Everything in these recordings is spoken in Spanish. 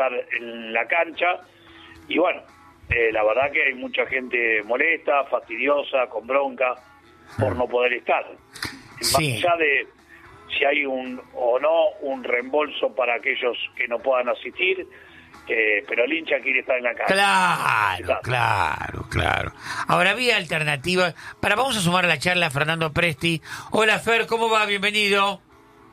en la cancha y bueno, la verdad que hay mucha gente molesta, fastidiosa, con bronca por no poder estar. Sí. Más allá de si hay un reembolso para aquellos que no puedan asistir, pero el hincha quiere estar en la cancha. Claro. Ahora, había alternativas. Vamos a sumar a la charla a Fernando Presti. Hola, Fer, ¿cómo va? Bienvenido.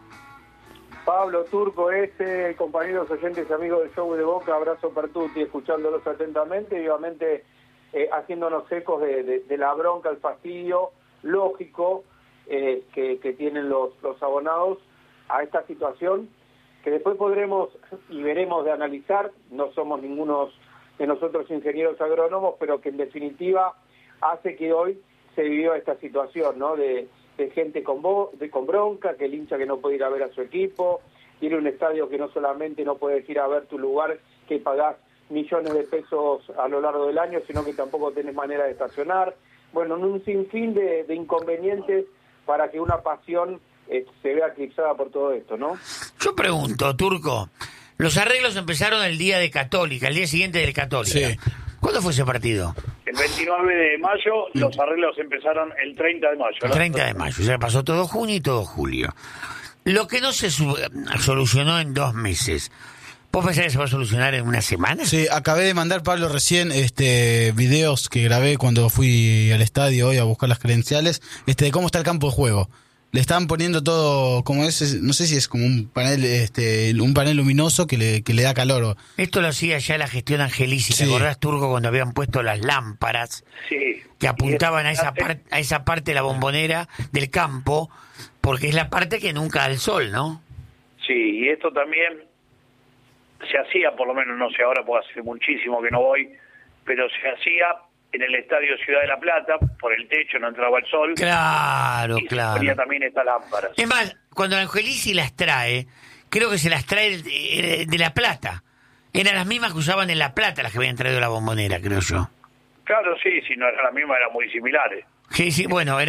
Pablo, Turco, compañeros oyentes y amigos del show de Boca, abrazo per tutti, escuchándolos atentamente y obviamente haciéndonos ecos de la bronca, el fastidio lógico que tienen los abonados a esta situación, que después podremos y veremos de analizar. No somos ninguno de nosotros ingenieros agrónomos, pero que en definitiva hace que hoy se vivió esta situación, ¿no? De gente con bronca, que el hincha que no puede ir a ver a su equipo, tiene un estadio que no solamente no puedes ir a ver tu lugar, que pagás millones de pesos a lo largo del año, sino que tampoco tenés manera de estacionar. Bueno, un sinfín de inconvenientes para que una pasión se vea eclipsada por todo esto, ¿no? Yo pregunto, Turco, los arreglos empezaron el día de Católica, el día siguiente del Católica. Sí. ¿Cuándo fue ese partido? El 29 de mayo, los arreglos empezaron el 30 de mayo. El 30 de mayo, ya pasó todo junio y todo julio. Lo que no se solucionó en 2 meses, ¿vos pensás que se va a solucionar en una semana? Sí, acabé de mandar, Pablo, recién videos que grabé cuando fui al estadio hoy a buscar las credenciales, de cómo está el campo de juego. Le están poniendo todo, como es, no sé si es como un panel luminoso que le da calor. Esto lo hacía ya la gestión Angelici, ¿te acordás, Turco, cuando habían puesto las lámparas que apuntaban a esa parte de la Bombonera del campo, porque es la parte que nunca da el sol, ¿no? Sí, y esto también se hacía, por lo menos no sé ahora, porque hace muchísimo que no voy, pero se hacía en el estadio Ciudad de la Plata, por el techo no entraba el sol. Claro. Se ponía también estas lámparas. Es más, cuando Angelici las trae, creo que se las trae de La Plata. Eran las mismas que usaban en La Plata las que habían traído la Bombonera, creo yo. Claro, sí, si no eran las mismas, eran muy similares. Sí, bueno,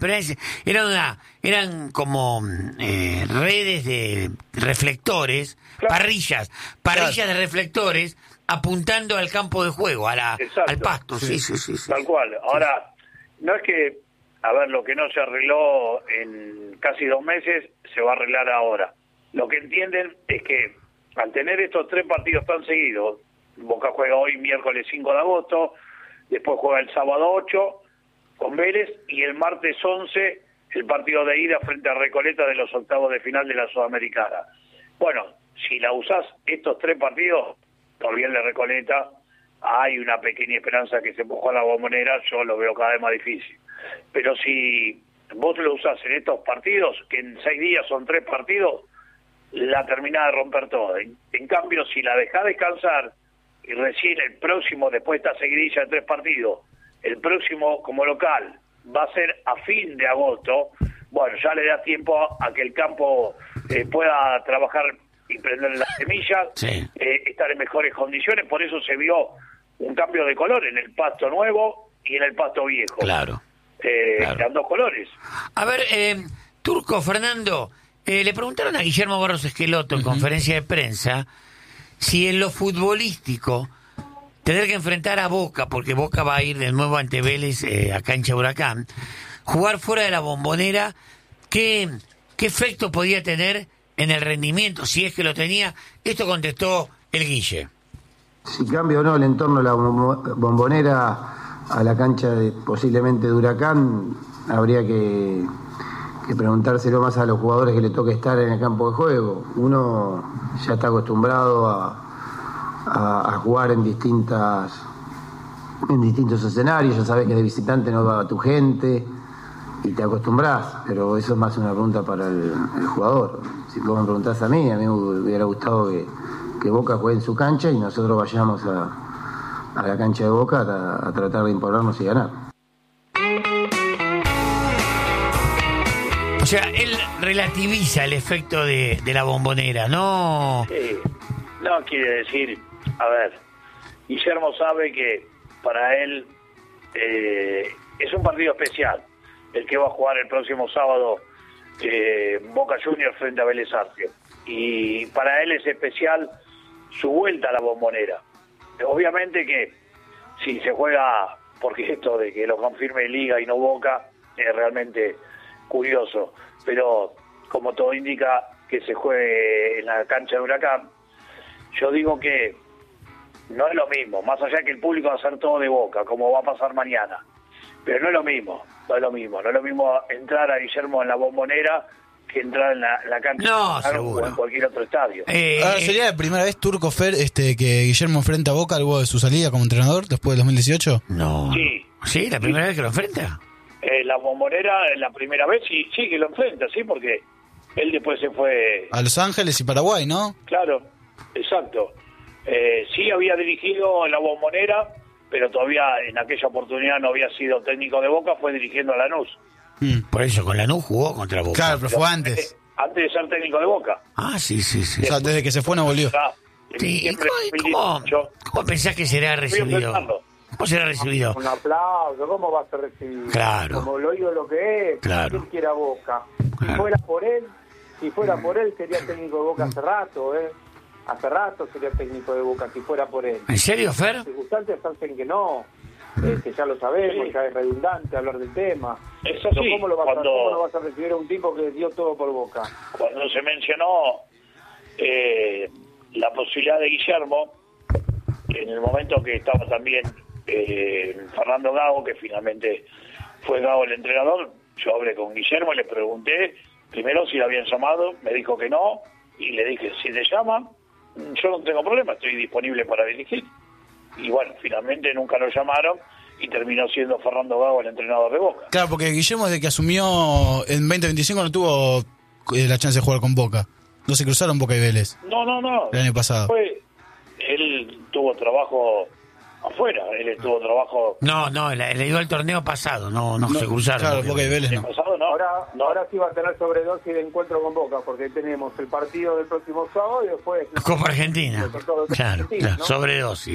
eran como redes de reflectores, claro. parrillas de reflectores apuntando al campo de juego, al pasto. Sí. Tal cual. Ahora, no es que, lo que no se arregló en casi 2 meses, se va a arreglar ahora. Lo que entienden es que al tener estos 3 partidos tan seguidos, Boca juega hoy miércoles 5 de agosto, después juega el sábado 8 con Vélez y el martes 11 el partido de ida frente a Recoleta de los octavos de final de la Sudamericana. Bueno, si la usás estos 3 partidos, por bien de Recoleta, hay una pequeña esperanza que se empujó a la Bombonera, yo lo veo cada vez más difícil. Pero si vos lo usás en estos partidos, que en 6 días son 3 partidos, la terminás de romper toda. En cambio, si la dejás descansar y recién el próximo, después de esta seguidilla de 3 partidos, el próximo como local va a ser a fin de agosto, bueno, ya le da tiempo a que el campo pueda trabajar y prender las semillas, estar en mejores condiciones. Por eso se vio un cambio de color en el pasto nuevo y en el pasto viejo. Claro. Eran 2 colores. A ver, Turco, Fernando, le preguntaron a Guillermo Barros Esqueloto en conferencia de prensa si en lo futbolístico tener que enfrentar a Boca, porque Boca va a ir de nuevo ante Vélez a cancha Huracán, jugar fuera de la Bombonera, ¿qué efecto podía tener en el rendimiento, si es que lo tenía? Esto contestó el Guille. Si cambia o no el entorno de la Bombonera a la cancha posiblemente de Huracán, habría que preguntárselo más a los jugadores que le toque estar en el campo de juego. Uno ya está acostumbrado a jugar en distintos escenarios, ya sabes que de visitante no va tu gente y te acostumbras, pero eso es más una pregunta para el jugador. Si vos me preguntás a mí me hubiera gustado que Boca juegue en su cancha y nosotros vayamos a la cancha de Boca a tratar de imponernos y ganar. O sea, él relativiza el efecto de la Bombonera, ¿no? Sí. No, quiere decir, Guillermo sabe que para él es un partido especial, el que va a jugar el próximo sábado Boca Juniors frente a Vélez Sarsfield. Y para él es especial su vuelta a la Bombonera. Obviamente que si se juega, porque esto de que lo confirme Liga y no Boca es realmente curioso, pero como todo indica que se juegue en la cancha de Huracán, yo digo que no es lo mismo, más allá que el público va a hacer todo de Boca, como va a pasar mañana, pero no es lo mismo entrar a Guillermo en la Bombonera que entrar en la cancha o en cualquier otro estadio. ¿Sería la primera vez, Turco Fer, que Guillermo enfrenta a Boca luego de su salida como entrenador después del 2018? No. Sí, la primera vez que lo enfrenta. La Bombonera, la primera vez, sí que lo enfrenta, sí, porque él después se fue a Los Ángeles y Paraguay, ¿no? Claro, exacto. Sí había dirigido en la Bombonera, pero todavía en aquella oportunidad no había sido técnico de Boca, fue dirigiendo a Lanús. Por eso, con Lanús jugó contra Boca. Claro, pero fue antes. Antes de ser técnico de Boca. Ah, sí. O sea, desde que se fue no volvió. Sí, ¿cómo pensás que será recibido? ¿Cómo será recibido? Un aplauso, ¿cómo va a ser recibido? Claro. Como lo digo lo que es, claro. ¿Quién quiera Boca? Claro. Si fuera por él, sería técnico de Boca hace rato, Hace rato sería técnico de Boca, si fuera por él. ¿En serio, Fer? Las circunstancias hacen que no, que ya lo sabemos, ya es redundante hablar del tema. Eso pero sí, ¿cómo lo vas a recibir a un tipo que dio todo por Boca? Cuando se mencionó la posibilidad de Guillermo, en el momento que estaba también Fernando Gago, que finalmente fue Gago el entrenador, yo hablé con Guillermo y le pregunté primero si lo habían llamado, me dijo que no, y le dije, si te llaman, yo no tengo problema, estoy disponible para dirigir. Y bueno, finalmente nunca lo llamaron y terminó siendo Fernando Gago el entrenador de Boca. Claro, porque Guillermo desde que asumió en 2025 no tuvo la chance de jugar con Boca. No se cruzaron Boca y Vélez. No. El año pasado. Él tuvo trabajo afuera, él tuvo trabajo... No, le dio el torneo pasado, no se cruzaron. Claro, Boca y Vélez no. Pasado, no. Ahora sí va a tener sobredosis de encuentro con Boca, porque tenemos el partido del próximo sábado y después... Copa Argentina. Claro, ¿no? Sobredosis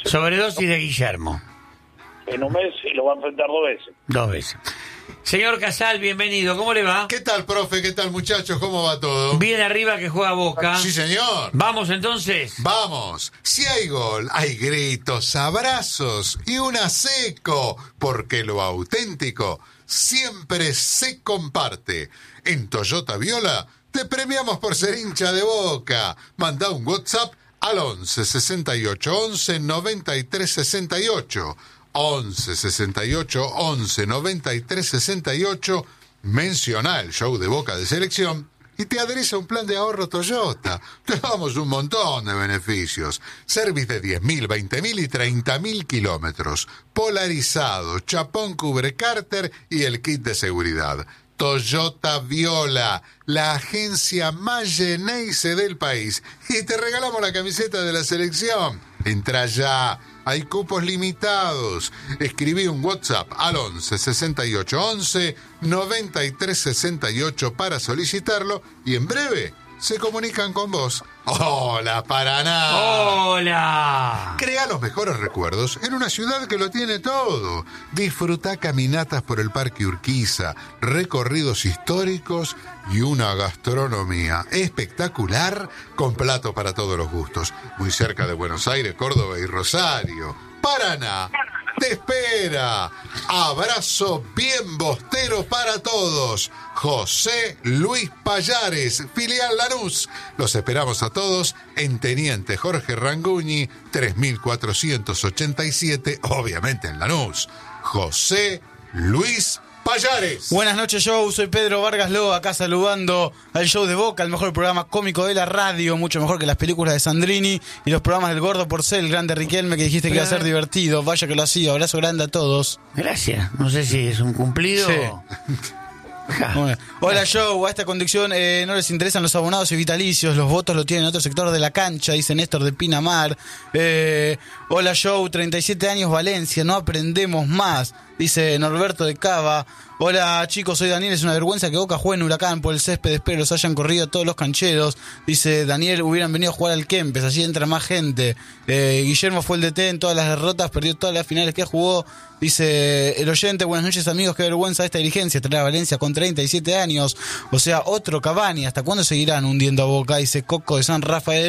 de Guillermo. En un mes lo va a enfrentar 2 veces. Señor Casal, bienvenido. ¿Cómo le va? ¿Qué tal, profe? ¿Qué tal, muchachos? ¿Cómo va todo? Bien arriba que juega Boca. Sí, señor. ¿Vamos entonces? Vamos. Si hay gol, hay gritos, abrazos y un seco, porque lo auténtico siempre se comparte. En Toyota Viola te premiamos por ser hincha de Boca. Manda un WhatsApp al 11 68 11 93 68. 11 68 11 93 68, menciona el show de Boca de Selección y te adherís a un plan de ahorro Toyota. Te damos un montón de beneficios. Service de 10.000, 20.000 y 30.000 kilómetros. Polarizado, chapón cubre cárter y el kit de seguridad. Toyota Viola, la agencia más Geneise del país. Y te regalamos la camiseta de la selección. Entra ya. Hay cupos limitados. Escribí un WhatsApp al 11 68 11 93 68 para solicitarlo y en breve se comunican con vos. ¡Hola, Paraná! ¡Hola! Crea los mejores recuerdos en una ciudad que lo tiene todo. Disfruta caminatas por el Parque Urquiza, recorridos históricos y una gastronomía espectacular con plato para todos los gustos. Muy cerca de Buenos Aires, Córdoba y Rosario. Paraná te espera. Abrazo bien bostero para todos. José Luis Payares, filial Lanús. Los esperamos a todos en Teniente Jorge Ranguñi, 3487, obviamente en Lanús. José Luis Payares. Buenas noches, show. Soy Pedro Vargas Loa, acá saludando al show de Boca, el mejor programa cómico de la radio, mucho mejor que las películas de Sandrini y los programas del Gordo Porcel, grande Riquelme, que dijiste que iba a ser divertido. Vaya que lo hacía. Abrazo grande a todos. Gracias. No sé si es un cumplido. Sí. Bueno. Hola, show. A esta conducción no les interesan los abonados y vitalicios. Los votos lo tienen en otro sector de la cancha, dice Néstor de Pinamar. Hola, show. 37 años, Valencia. No aprendemos más, dice Norberto de Cava. Hola, chicos. Soy Daniel. Es una vergüenza que Boca juegue en Huracán por el césped. Espero los hayan corrido todos los cancheros. Dice Daniel, hubieran venido a jugar al Kempes. Así entra más gente. Guillermo fue el DT en todas las derrotas. Perdió todas las finales que jugó. Dice el oyente, buenas noches amigos, qué vergüenza esta dirigencia, traer a Valencia con 37 años, o sea, otro Cavani, ¿hasta cuándo seguirán hundiendo a Boca? Dice Coco de San Rafael.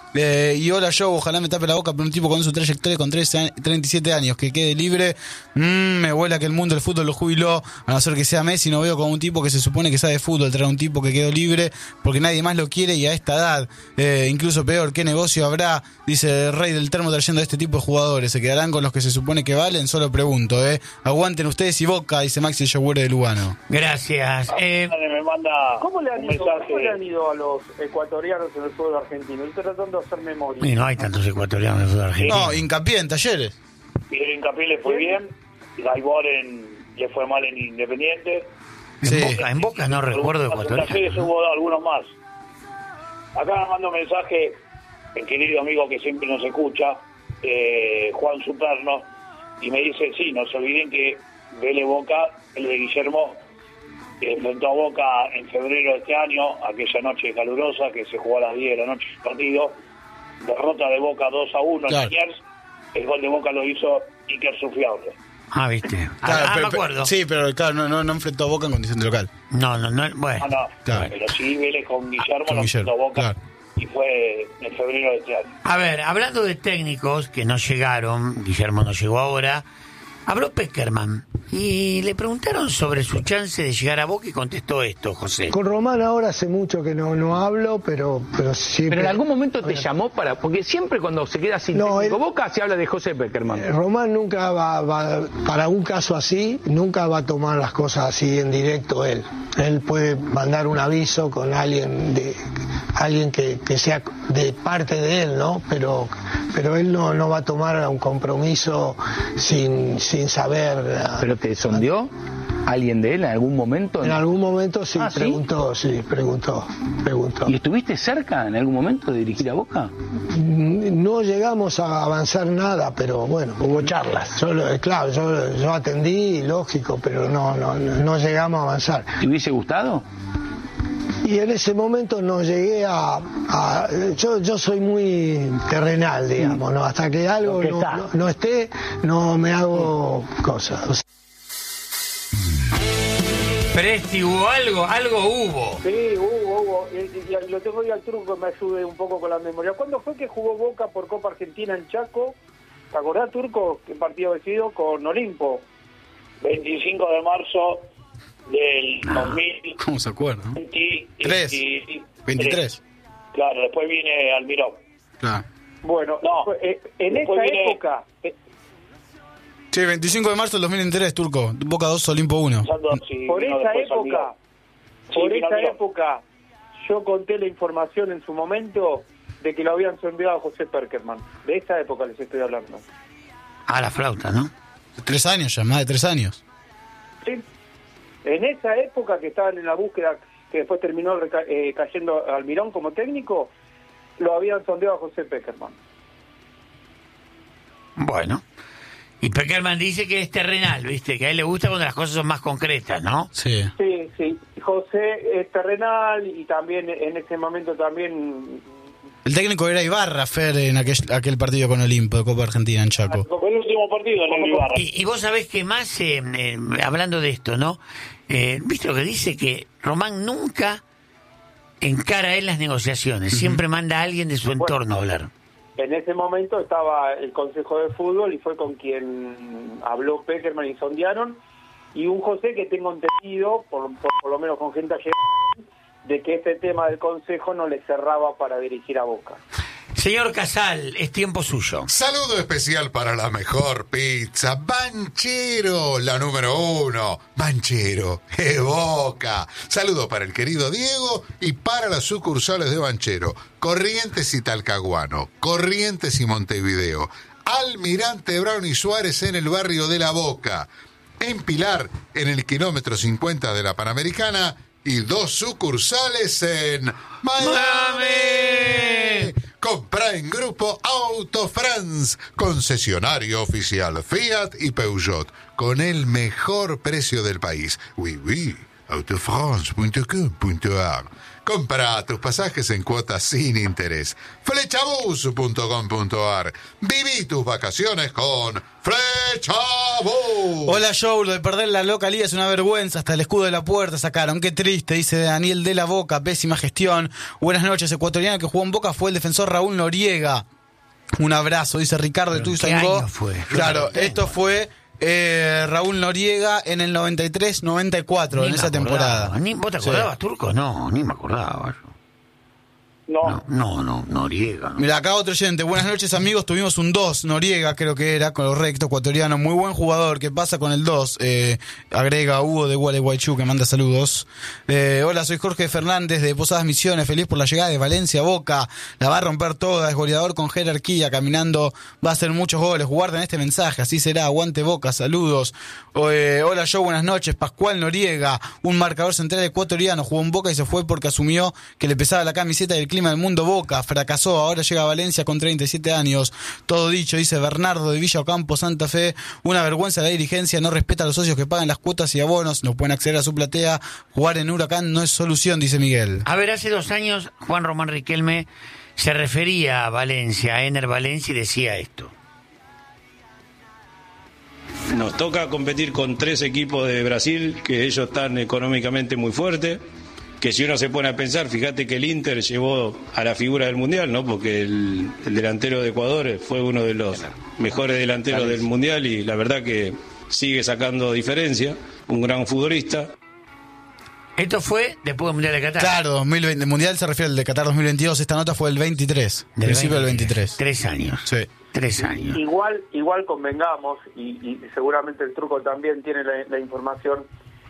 Y hola Joe, ojalá me tape la boca, pero un tipo con su trayectoria con 37 años que quede libre, me huele a que el mundo del fútbol lo jubiló, a no ser que sea Messi. No veo como un tipo que se supone que sabe de fútbol traer a un tipo que quedó libre porque nadie más lo quiere y a esta edad, incluso peor, ¿qué negocio habrá? Dice el rey del termo trayendo a este tipo de jugadores, ¿se quedarán con los que se supone que valen? Solo pregunto, aguanten ustedes y Boca, dice Maxi Yogure de Lugano. Gracias. Me manda ¿Cómo le han un ido, mensaje. ¿Cómo le han ido a los ecuatorianos en el fútbol argentino? Estoy tratando de hacer memoria. Y no hay tantos ecuatorianos en el fútbol argentino. No, hincapié en Talleres. Miguel Hincapié le fue bien, Gaibor le fue mal en Independiente. Sí. En Boca no recuerdo En ecuatoriano. Talleres hubo algunos más. Acá me manda un mensaje el querido amigo que siempre nos escucha, Juan Superno, y me dice, sí, no se olviden que Vélez Boca, el de Guillermo, enfrentó a Boca en febrero de este año, aquella noche calurosa que se jugó a las 10 de la noche el partido, derrota de Boca 2-1 Claro. en Liniers. El gol de Boca lo hizo Iker Sufiable. Ah, viste. Claro, me acuerdo. Sí, pero claro, no enfrentó a Boca en condición de local. No, bueno. Ah, no, Claro. pero sí Vélez con Guillermo Con lo Guillermo, enfrentó a Boca, claro. y fue en febrero de este año. A ver, hablando de técnicos que no llegaron, Guillermo no llegó ahora, habló Peckerman y le preguntaron sobre su chance de llegar a Boca y contestó esto, José. Con Román ahora hace mucho que no hablo, pero siempre... Pero en algún momento te llamó para... Porque siempre cuando se queda sin No, técnico él- Boca se habla de José Peckerman. Román nunca va, para un caso así, nunca va a tomar las cosas así en directo él. Él puede mandar un aviso con alguien que sea de parte de él, ¿no? Pero él no va a tomar un compromiso sin saber. ¿Pero te sondeó alguien de él en algún momento? En algún momento sí, ¿Ah, sí? preguntó. ¿Y estuviste cerca en algún momento de dirigir a Boca? No llegamos a avanzar nada, pero bueno, hubo charlas. Claro, yo atendí, lógico, pero no llegamos a avanzar. ¿Te hubiese gustado? Y en ese momento no llegué yo soy muy terrenal, digamos, ¿no? Hasta que algo no esté, no me hago cosas. O sea, Presti, ¿hubo algo? Algo hubo. Sí, hubo. Y lo tengo ahí al Turco que me ayude un poco con la memoria. ¿Cuándo fue que jugó Boca por Copa Argentina en Chaco? ¿Te acordás, Turco? ¿Qué partido había sido? Con Olimpo. 25 de marzo del 2023. ¿Cómo se acuerda? 23. Claro, después viene Almirón. Claro. Bueno, No, en después esa viene- época... Sí, 25 de marzo del 2003, Turco. Boca 2, Olimpo 1. Por esa vino Almirón. época, yo conté la información en su momento de que lo habían sondeado a José Peckerman. De esa época les estoy hablando. Ah, la flauta, ¿no? 3 años ya, más de 3 años. Sí. En esa época que estaban en la búsqueda, que después terminó cayendo Almirón como técnico, lo habían sondeado a José Peckerman. Bueno. Y Peckerman dice que es terrenal, ¿viste? Que a él le gusta cuando las cosas son más concretas, ¿no? Sí. Sí. José es terrenal y también en ese momento también... El técnico era Ibarra, Fer, en aquel partido con Olimpo de Copa Argentina en Chaco. Fue el último partido en el Ibarra. Y vos sabés que más, hablando de esto, ¿no? ¿Viste lo que dice? Que Román nunca encara a él las negociaciones. Siempre manda a alguien de su entorno a hablar. En ese momento estaba el Consejo de Fútbol y fue con quien habló Peckerman y sondearon, y un José que tengo entendido, por lo menos con gente allá, de que este tema del Consejo no le cerraba para dirigir a Boca. Señor Casal, es tiempo suyo. Saludo especial para la mejor pizza, Banchero, la número 1, Banchero, Boca. Saludo para el querido Diego y para las sucursales de Banchero, Corrientes y Talcahuano, Corrientes y Montevideo, Almirante Brown y Suárez en el barrio de La Boca, en Pilar, en el kilómetro 50 de la Panamericana, y 2 sucursales en Miami. Compra en Grupo Auto France, concesionario oficial Fiat y Peugeot, con el mejor precio del país. Oui, oui, autofrance.com.ar. Compra tus pasajes en cuotas sin interés. Flechabus.com.ar. Viví tus vacaciones con Flechabus. Hola, Joe, lo de perder la localía es una vergüenza. Hasta el escudo de la puerta sacaron. Qué triste, dice Daniel de la Boca. Pésima gestión. Buenas noches, ecuatoriano que jugó en Boca fue el defensor Raúl Noriega. Un abrazo, dice Ricardo de Tuizangó. Claro, esto fue Raúl Noriega en el 93-94, en esa temporada. ¿Vos te acordabas, Turco? No, ni me acordaba. No, Noriega. Mira, acá otro oyente. Buenas noches, amigos. Tuvimos un 2, Noriega, creo que era, correcto, ecuatoriano. Muy buen jugador. ¿Qué pasa con el 2? Agrega Hugo de Gualeguaychú, que manda saludos. Hola, soy Jorge Fernández de Posadas Misiones. Feliz por la llegada de Valencia a Boca. La va a romper toda. Es goleador con jerarquía. Caminando va a hacer muchos goles. Guarden este mensaje. Así será. Aguante Boca. Saludos. Hola, Joe. Buenas noches. Pascual Noriega, un marcador central ecuatoriano. Jugó en Boca y se fue porque asumió que le pesaba la camiseta del clima del mundo. Boca fracasó, ahora llega a Valencia con 37 años. Todo dicho, dice Bernardo de Villa Ocampo, Santa Fe. Una vergüenza la dirigencia, no respeta a los socios que pagan las cuotas y abonos, no pueden acceder a su platea. Jugar en Huracán no es solución, dice Miguel. A ver, hace 2 años Juan Román Riquelme se refería a Valencia, a Ener Valencia, y decía esto. Nos toca competir con 3 equipos de Brasil, que ellos están económicamente muy fuertes. Que si uno se pone a pensar, fíjate que el Inter llevó a la figura del Mundial, ¿no? Porque el delantero de Ecuador fue uno de los mejores delanteros del Mundial y la verdad que sigue sacando diferencia, un gran futbolista. Esto fue después del Mundial de Qatar. Claro, 2020, el Mundial se refiere al de Qatar 2022, esta nota fue el 23, principio del 23. 3 años. Sí. 3 años. Igual convengamos, y seguramente el Turco también tiene la información.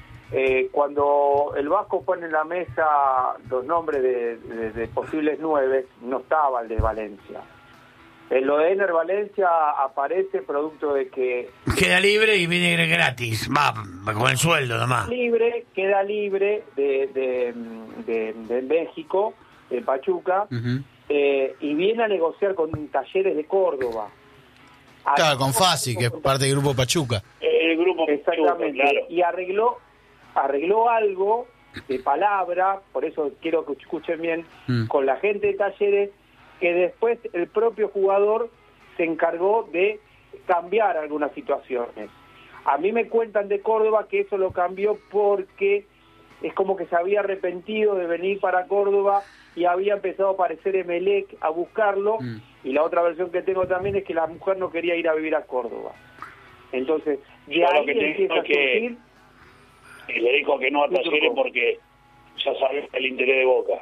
Cuando el Vasco pone en la mesa los nombres de posibles 9, no estaba el de Valencia. Lo de Ener Valencia aparece producto de que... Queda libre y viene gratis, va con el sueldo nomás. Queda libre de México, de Pachuca, y viene a negociar con Talleres de Córdoba. Claro, con Fasi, que es parte del grupo Pachuca. El grupo exactamente, Pachuca, claro. Y arregló algo de palabra, por eso quiero que escuchen bien, con la gente de Talleres, que después el propio jugador se encargó de cambiar algunas situaciones. A mí me cuentan de Córdoba que eso lo cambió porque es como que se había arrepentido de venir para Córdoba y había empezado a aparecer Emelec a buscarlo, y la otra versión que tengo también es que la mujer no quería ir a vivir a Córdoba. Entonces, de ahí empieza a surgir... Y le dijo que no a Talleres porque ya sabes el interés de Boca.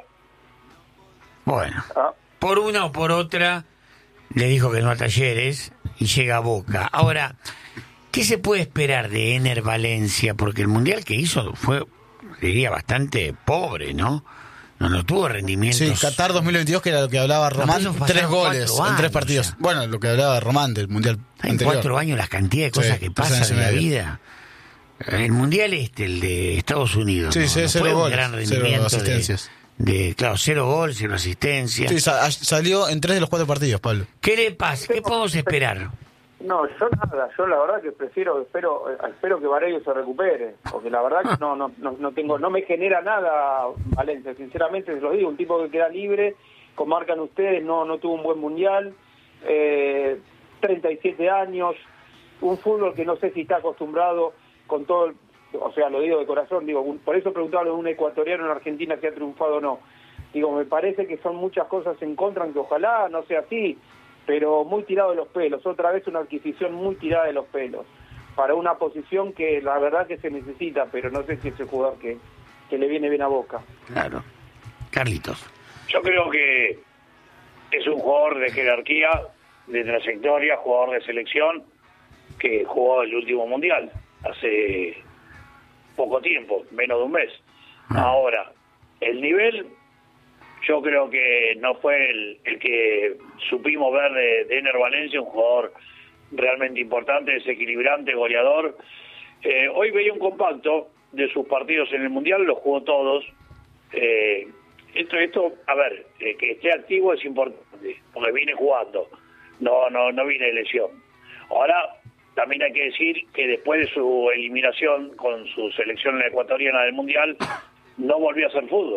Bueno, por una o por otra le dijo que no a Talleres y llega a Boca. Ahora, ¿qué se puede esperar de Ener Valencia? Porque el Mundial que hizo fue, diría, bastante pobre, ¿no? No tuvo rendimientos. Sí, Qatar 2022, que era lo que hablaba Román, 3 goles en 3 partidos. O sea. Bueno, lo que hablaba Román del Mundial anterior. En 4 años la cantidad de cosas que pasan en la vida. El Mundial el de Estados Unidos. Sí, no 0 fue goles, un gran rendimiento 0 asistencias. Claro, 0 gol, 0 asistencia. Sí, salió en 3 de los 4 partidos, Pablo. ¿Qué le pasa? ¿Qué podemos esperar? No, yo la verdad que espero que Varello se recupere, porque la verdad que no me genera nada Valencia, sinceramente se los digo, un tipo que queda libre, como marcan ustedes, no tuvo un buen Mundial, 37 años, un fútbol que no sé si está acostumbrado con todo, o sea, lo digo de corazón, por eso preguntaba de un ecuatoriano en Argentina si ha triunfado o no. Me parece que son muchas cosas en contra, que ojalá no sea así, pero muy tirado de los pelos, otra vez una adquisición muy tirada de los pelos, para una posición que la verdad que se necesita, pero no sé si es el jugador que le viene bien a Boca. Claro. Carlitos. Yo creo que es un jugador de jerarquía, de trayectoria, jugador de selección, que jugó el último Mundial, hace poco tiempo, menos de un mes. Ahora, el nivel, yo creo que no fue el que supimos ver de Ener Valencia, un jugador realmente importante, desequilibrante, goleador. Hoy veía un compacto de sus partidos en el Mundial, los jugó todos. Esto, a ver, que esté activo es importante, porque viene jugando, no viene de lesión. Ahora, también hay que decir que después de su eliminación con su selección ecuatoriana del Mundial, no volvió a hacer fútbol.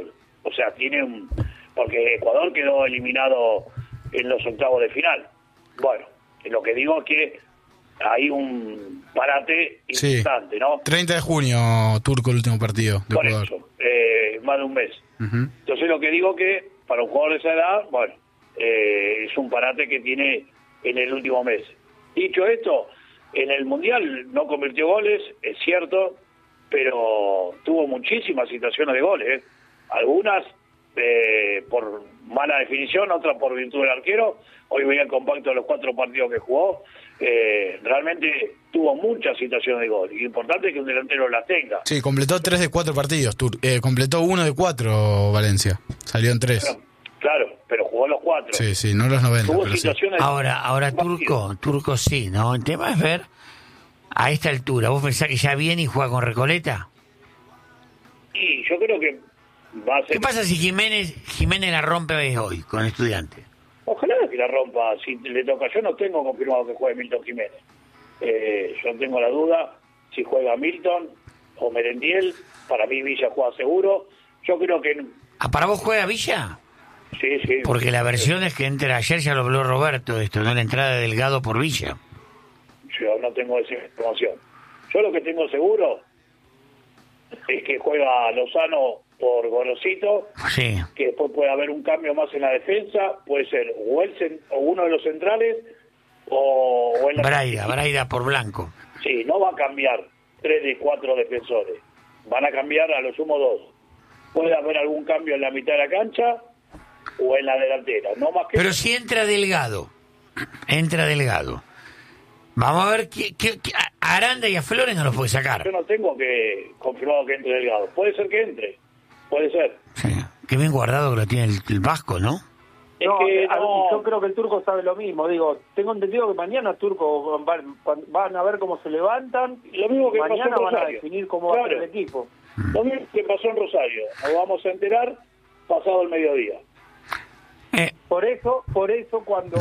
O sea, porque Ecuador quedó eliminado en los octavos de final. Bueno, lo que digo es que hay un parate importante, ¿no? 30 de junio, Turco, el último partido de Por Ecuador. eso, más de un mes. Entonces lo que digo que para un jugador de esa edad, bueno, es un parate que tiene en el último mes. Dicho esto, en el Mundial no convirtió goles, es cierto, pero tuvo muchísimas situaciones de goles, algunas por mala definición, otras por virtud del arquero. Hoy veía el compacto de los 4 partidos que jugó, realmente tuvo muchas situaciones de gol, y importante es que un delantero las tenga. Sí, completó 3 de 4 partidos, completó 1 de 4 Valencia, salió en 3. Claro, pero jugó los 4. Sí, no los 90. Tuvo pero situaciones. Sí. Ahora Turco sí, ¿no? El tema es ver a esta altura. ¿Vos pensás que ya viene y juega con Recoleta? Y yo creo que va a ser... ¿Qué pasa si Jiménez la rompe hoy con Estudiantes? Ojalá que la rompa, si le toca. Yo no tengo confirmado que juegue Milton Jiménez. Yo tengo la duda si juega Milton o Merendiel. Para mí Villa juega seguro. Yo creo que... ¿Para vos juega Villa? Sí. Porque la versión es que entra ayer, ya lo habló Roberto, ¿no? La entrada de Delgado por Villa. Yo no tengo esa información. Yo lo que tengo seguro es que juega Lozano por Gorosito, sí, que después puede haber un cambio más en la defensa, puede ser o uno de los centrales o en la... Braida por Blanco. Sí, no va a cambiar 3 de 4 defensores, van a cambiar a lo sumo 2. Puede haber algún cambio en la mitad de la cancha o en la delantera, no más que... Pero si entra Delgado, vamos a ver a Aranda y a Flores no los puede sacar. Yo no tengo confirmado que entre Delgado, puede ser que entre, puede ser. Sí. Qué bien guardado que lo tiene el Vasco, ¿no? Yo creo que el Turco sabe lo mismo. Digo, tengo entendido que mañana Turco van a ver cómo se levantan. Lo mismo que mañana pasó en van a Rosario. definir cómo va a ser el equipo. Lo mismo que pasó en Rosario. Nos vamos a enterar pasado el mediodía. Por eso cuando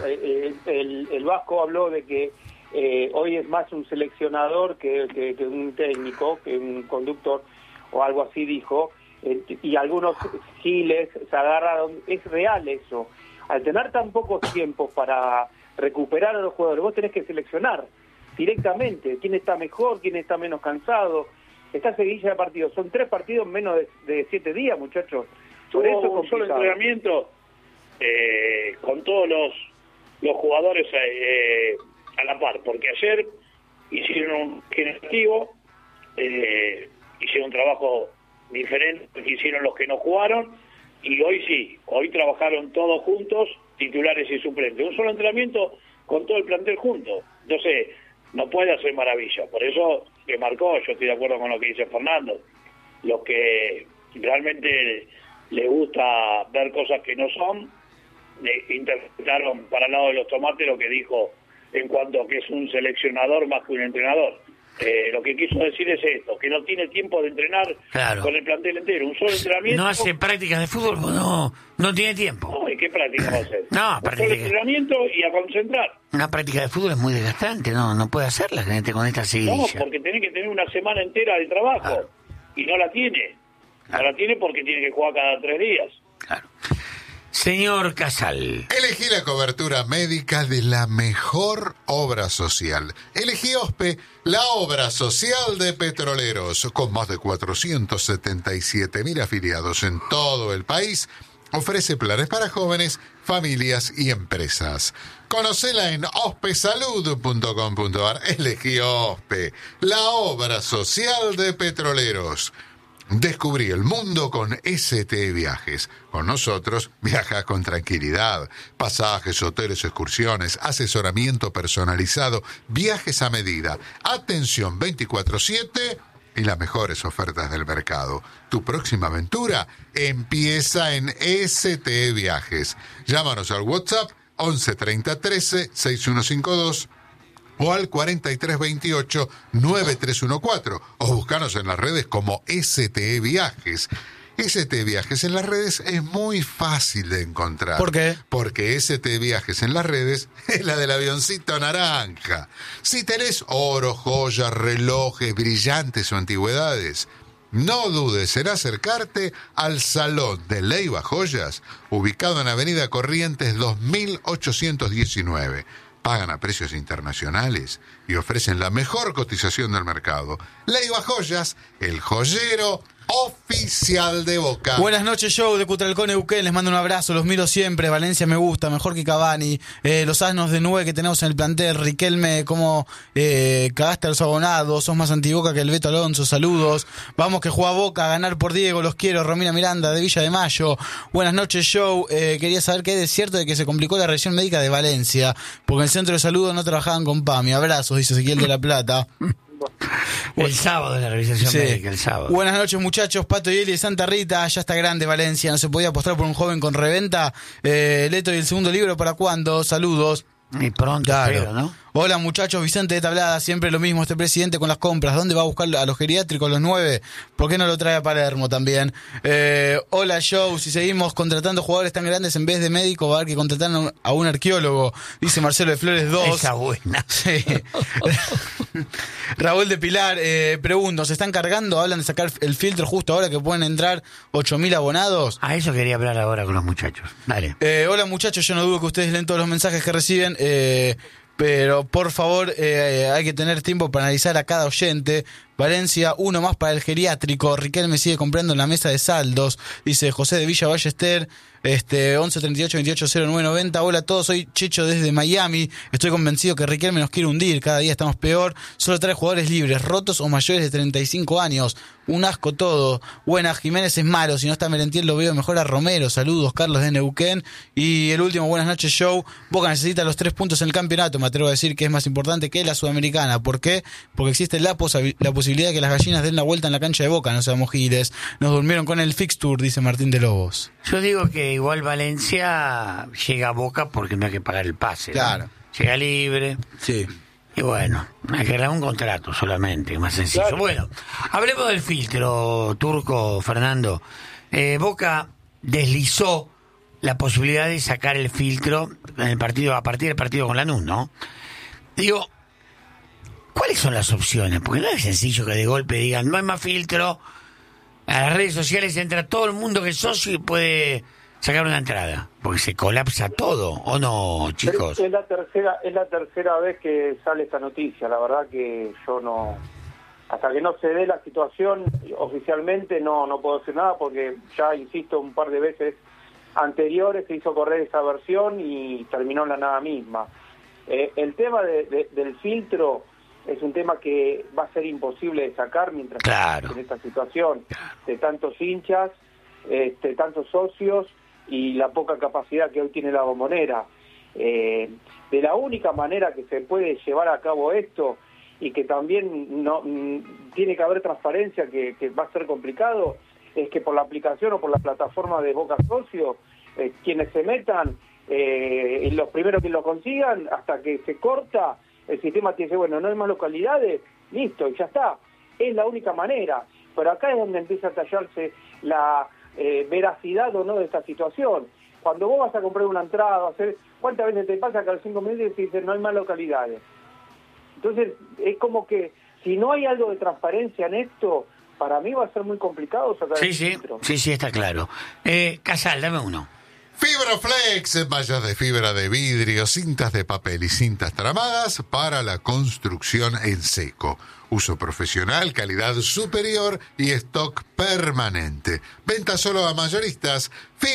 el Vasco habló de que hoy es más un seleccionador que un técnico, que un conductor o algo así dijo, y algunos giles se agarraron, es real eso. Al tener tan pocos tiempos para recuperar a los jugadores, vos tenés que seleccionar directamente quién está mejor, quién está menos cansado. Esta seguidilla de partidos, son 3 partidos en menos de 7 días, muchachos. Por eso es un solo complicado. entrenamiento con todos los jugadores a la par, porque ayer hicieron un generativo, hicieron un trabajo diferente que hicieron los que no jugaron, y hoy trabajaron todos juntos, titulares y suplentes, un solo entrenamiento con todo el plantel junto. Entonces no puede hacer maravilla, por eso que marcó, yo estoy de acuerdo con lo que dice Fernando, los que realmente les gusta ver cosas que no son, interpretaron para el lado de los tomates lo que dijo en cuanto a que es un seleccionador más que un entrenador. Lo que quiso decir es esto, que no tiene tiempo de entrenar con el plantel entero, un solo entrenamiento. No hace prácticas de fútbol, no tiene tiempo. No, ¿y qué práctica va a hacer? No, un solo entrenamiento y a concentrar. Una práctica de fútbol es muy desgastante, no puede hacerla gente con esta seguidilla. No, porque tiene que tener una semana entera de trabajo, y no la tiene. No la tiene porque tiene que jugar cada 3 días. Claro. Señor Casal. Elegí la cobertura médica de la mejor obra social. Elegí OSPE, la obra social de Petroleros. Con más de 477.000 afiliados en todo el país, ofrece planes para jóvenes, familias y empresas. Conocela en ospesalud.com.ar. Elegí OSPE, la obra social de Petroleros. Descubrí el mundo con ST Viajes. Con nosotros viaja con tranquilidad. Pasajes, hoteles, excursiones, asesoramiento personalizado, viajes a medida, atención 24/7 y las mejores ofertas del mercado. Tu próxima aventura empieza en ST Viajes. Llámanos al WhatsApp 11 30 13 6152 o al 4328-9314, o buscanos en las redes como STE Viajes. STE Viajes en las redes es muy fácil de encontrar. ¿Por qué? Porque STE Viajes en las redes es la del avioncito naranja. Si tenés oro, joyas, relojes, brillantes o antigüedades, no dudes en acercarte al Salón de Leiva Joyas, ubicado en Avenida Corrientes 2819. Pagan a precios internacionales y ofrecen la mejor cotización del mercado. Leiva Joyas, el joyero oficial de Boca. Buenas noches, show de Cutralcón Neuquén, les mando un abrazo, los miro siempre. Valencia me gusta, mejor que Cavani. Los asnos de 9 que tenemos en el plantel. Riquelme, como cagaste a los abonados, sos más antiboca que el Beto Alonso, saludos. Vamos que juega Boca, a ganar por Diego, los quiero. Romina Miranda de Villa de Mayo. Buenas noches, show. Quería saber qué es cierto de que se complicó la revisión médica de Valencia, porque en el centro de salud no trabajaban con PAMI. Abrazos, dice Ezequiel de la Plata. El sábado la revisación médica, el sábado. Buenas noches, muchachos. Pato y Eli de Santa Rita. Ya está grande Valencia, no se podía apostar por un joven con reventa. Leto, ¿y el segundo libro para cuándo? Saludos. Y pronto, claro. Espero, ¿no? Hola, muchachos, Vicente de Tablada. Siempre lo mismo este presidente con las compras. ¿Dónde va a buscar a los geriátricos, los 9? ¿Por qué no lo trae a Palermo también? Hola, show. Si seguimos contratando jugadores tan grandes en vez de médico, va a haber que contratar a un arqueólogo, dice Marcelo de Flores 2. Esa buena. Sí. Raúl de Pilar, pregunto, ¿se están cargando? Hablan de sacar el filtro justo ahora que pueden entrar 8.000 abonados. A eso quería hablar ahora con los muchachos. Dale. Hola, muchachos, yo no dudo que ustedes leen todos los mensajes que reciben, pero por favor hay que tener tiempo para analizar a cada oyente. Valencia, uno más para el geriátrico. Riquelme sigue comprando en la mesa de saldos, dice José de Villa Ballester. 11 38 28 09 90. Hola a todos, soy Chicho desde Miami. Estoy convencido que Riquelme nos quiere hundir, cada día estamos peor. Solo trae jugadores libres, rotos o mayores de 35 años. Un asco todo. Buenas, Jiménez es malo, si no está Merentiel lo veo mejor a Romero. Saludos, Carlos de Neuquén. Y el último, buenas noches, show. Boca necesita los 3 puntos en el campeonato, me atrevo a decir que es más importante que la Sudamericana. ¿Por qué? Porque existe la posibilidad de que las gallinas den la vuelta en la cancha de Boca, no seamos giles. Nos durmieron con el fixture, dice Martín de Lobos. Yo digo que igual Valencia llega a Boca porque no hay que pagar el pase. Claro. ¿No? Llega libre. Sí. Y bueno, hay que dar un contrato solamente, más sencillo. Claro. Bueno, hablemos del filtro, Turco, Fernando. Boca deslizó la posibilidad de sacar el filtro en el partido, a partir del partido con Lanús, ¿no? Digo, ¿cuáles son las opciones? Porque no es sencillo que de golpe digan, no hay más filtro. A las redes sociales entra todo el mundo que es socio y puede sacar una entrada, porque se colapsa todo, ¿o no, chicos? Es la tercera vez que sale esta noticia. La verdad que yo no, hasta que no se dé la situación oficialmente no puedo decir nada, porque ya insisto, un par de veces anteriores se hizo correr esa versión y terminó en la nada misma. El tema del filtro es un tema que va a ser imposible de sacar mientras claro. en esta situación de tantos hinchas, tantos socios y la poca capacidad que hoy tiene la Bombonera. De la única manera que se puede llevar a cabo esto, y que también no tiene que haber transparencia, que va a ser complicado, es que por la aplicación o por la plataforma de Boca Socio, quienes se metan, los primeros que lo consigan, hasta que se corta, el sistema te dice, bueno, no hay más localidades, listo, y ya está. Es la única manera. Pero acá es donde empieza a tallarse la veracidad o no de esta situación. Cuando vos vas a comprar una entrada, ¿cuántas veces te pasa que a los 5 minutos te dicen no hay más localidades? Entonces, es como que si no hay algo de transparencia en esto, para mí va a ser muy complicado sacar el filtro. Sí, está claro. Casal, dame uno. Fibroflex, mallas de fibra de vidrio, cintas de papel y cintas tramadas para la construcción en seco. Uso profesional, calidad superior y stock permanente. Venta solo a mayoristas.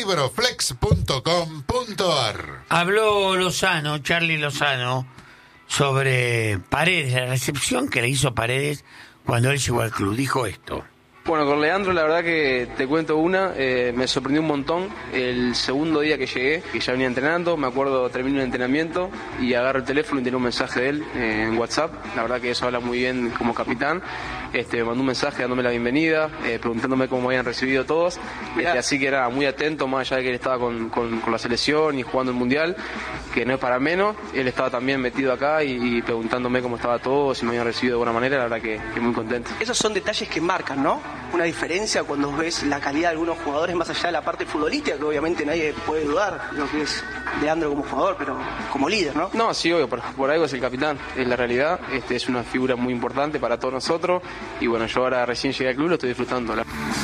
Fibroflex.com.ar. Habló Charlie Lozano, sobre Paredes, la recepción que le hizo Paredes cuando él llegó al club. Dijo esto. Bueno, con Leandro la verdad que te cuento me sorprendió un montón. El segundo día que llegué, que ya venía entrenando, me acuerdo, termino el entrenamiento y agarro el teléfono y tenía un mensaje de él en WhatsApp. La verdad que eso habla muy bien como capitán. Me mandó un mensaje dándome la bienvenida, preguntándome cómo habían recibido todos. Así que era muy atento, más allá de que él estaba con la selección y jugando el Mundial, que no es para menos. Él estaba también metido acá y preguntándome cómo estaba todo, si me habían recibido de buena manera. La verdad que muy contento. Esos son detalles que marcan, ¿no? una diferencia cuando ves la calidad de algunos jugadores más allá de la parte futbolística, que obviamente nadie puede dudar lo que es Leandro como jugador, pero como líder, ¿no? No, sí, obvio, por algo es el capitán, es la realidad, es una figura muy importante para todos nosotros y bueno, yo ahora recién llegué al club, lo estoy disfrutando.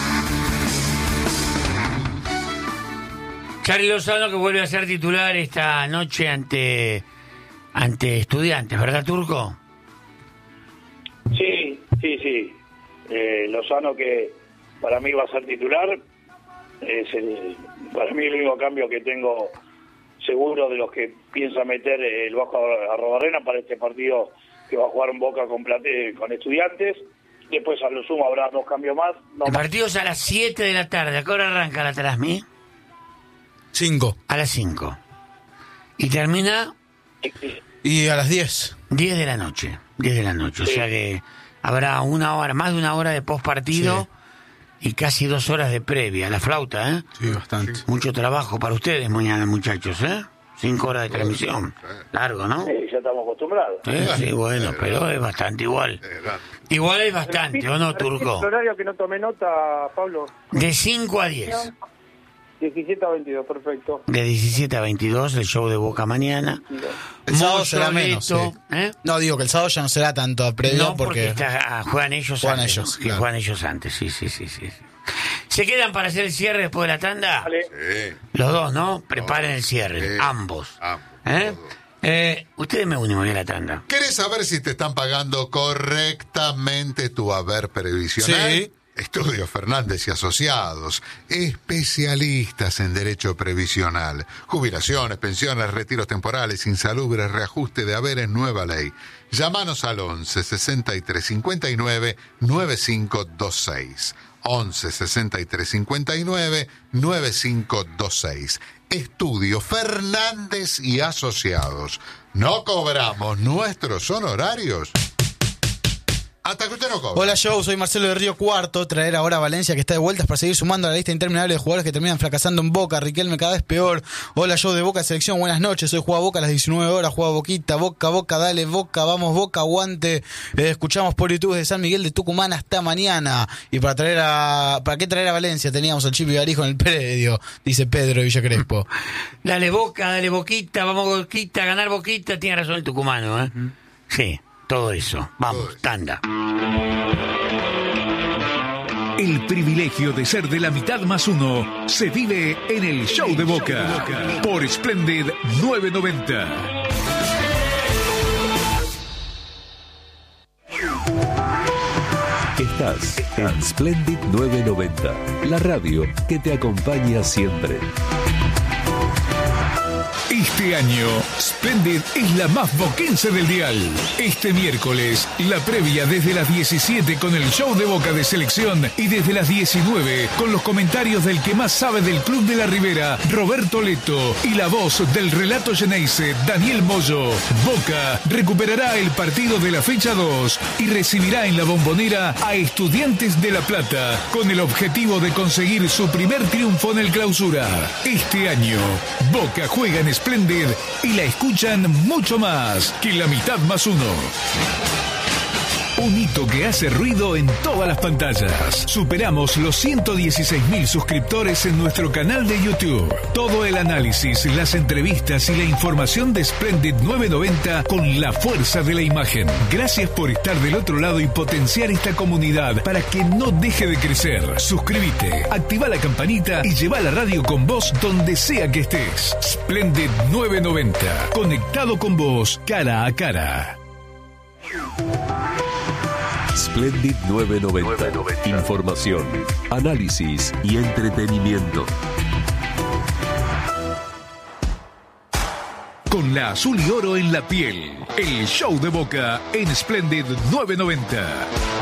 Charly Lozano, que vuelve a ser titular esta noche ante Estudiantes, ¿verdad, Turco? Sí. Lozano, que para mí va a ser titular, para mí el único cambio que tengo seguro de los que piensa meter el Vasco Arrobarrena para este partido que va a jugar en Boca con Estudiantes. Después a lo sumo habrá 2 cambios más. El partido es a las 7 de la tarde. ¿A qué hora arranca la Trasmi? 5. A las 5. ¿Y termina? Y a las 10. 10 de la noche. 10 de la noche. Sí. O sea que habrá más de una hora de postpartido y casi 2 horas de previa. La flauta, ¿eh? Sí, bastante. Mucho trabajo para ustedes mañana, muchachos, ¿eh? 5 horas de transmisión. Largo, ¿no? Sí, ya estamos acostumbrados. Sí, bueno, pero es bastante igual. Igual es bastante, ¿o no, Turco? ¿El horario que no tomé nota, Pablo? De 5 a 10. 17 a 22, perfecto. De 17 a 22, el show de Boca mañana. El sábado será menos, sí. ¿Eh? No, digo que el sábado ya no será tanto a previo, no, porque juegan ellos antes. Claro. Juegan ellos antes, sí. ¿Se quedan para hacer el cierre después de la tanda? Vale. Sí. Los dos, ¿no? Preparen el cierre, ambos. Ustedes me unen a la tanda. ¿Querés saber si te están pagando correctamente tu haber previsional? Sí. Estudio Fernández y Asociados, especialistas en derecho previsional, jubilaciones, pensiones, retiros temporales, insalubres, reajuste de haberes, nueva ley. Llámanos al 11 63 59 9526. 11 63 59 9526. Estudio Fernández y Asociados. No cobramos nuestros honorarios hasta que usted no cobre. Hola, Joe, soy Marcelo de Río Cuarto. Traer ahora a Valencia, que está de vueltas para seguir sumando a la lista interminable de jugadores que terminan fracasando en Boca. Riquelme cada vez peor. Hola, Joe de Boca Selección, buenas noches. Hoy juega Boca a las 19 horas, juega Boquita. Boca, dale Boca, vamos Boca, aguante. Escuchamos por YouTube de San Miguel de Tucumán hasta mañana. Y ¿para qué traer a Valencia? Teníamos al Chipi Garijo en el predio, dice Pedro Villa Crespo. Dale Boca, dale Boquita, vamos Boquita, ganar Boquita. Tiene razón el tucumano, ¿eh? Sí. Todo eso. Vamos, tanda. El privilegio de ser de la mitad más uno se vive en el show de Boca. Por Splendid 990. Estás en Splendid 990, la radio que te acompaña siempre. Este año, Splendid es la más boquense del dial. Este miércoles, la previa desde las 17 con el show de Boca de Selección y desde las 19 con los comentarios del que más sabe del Club de la Ribera, Roberto Leto, y la voz del relato Geneise, Daniel Moyo. Boca recuperará el partido de la fecha 2 y recibirá en la Bombonera a Estudiantes de La Plata con el objetivo de conseguir su primer triunfo en el Clausura. Este año, Boca juega en Splendid y la escuchan mucho más que la mitad más uno. Un hito que hace ruido en todas las pantallas. Superamos los 116.000 suscriptores en nuestro canal de YouTube. Todo el análisis, las entrevistas y la información de Splendid 990 con la fuerza de la imagen. Gracias por estar del otro lado y potenciar esta comunidad para que no deje de crecer. Suscríbete, activa la campanita y lleva la radio con vos donde sea que estés. Splendid 990, conectado con vos cara a cara. Splendid 990. Información, análisis y entretenimiento. Con la azul y oro en la piel, el show de Boca en Splendid 990.